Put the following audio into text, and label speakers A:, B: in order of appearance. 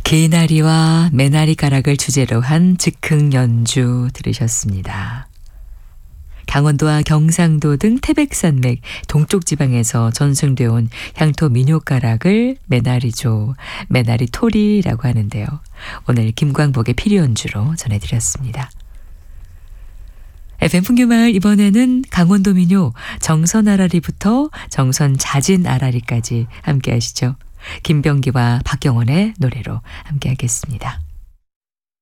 A: 개나리와 메나리 가락을 주제로 한 즉흥 연주 들으셨습니다. 강원도와 경상도 등 태백산맥 동쪽 지방에서 전승되어 온 향토 민요가락을 메나리조, 메나리토리라고 하는데요. 오늘 김광복의 피리연주로 전해드렸습니다. FM 풍류마을 이번에는 강원도 민요 정선아라리부터 정선자진아라리까지 함께 하시죠. 김병기와 박경원의 노래로 함께 하겠습니다.